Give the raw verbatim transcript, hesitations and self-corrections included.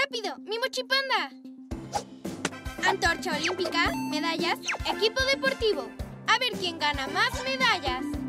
¡Rápido! ¡Mi mochipanda! Antorcha olímpica, medallas, equipo deportivo. A ver quién gana más medallas.